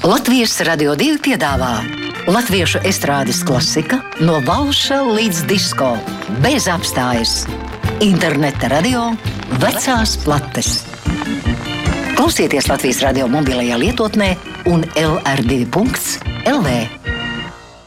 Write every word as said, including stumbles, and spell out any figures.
Latvijas Radio divi piedāvā latviešu estrādes klasika no valša līdz disko, bez apstājas. Interneta radio vecās plates. Klausieties Latvijas Radio mobilajā lietotnē un L R divi punkts L V.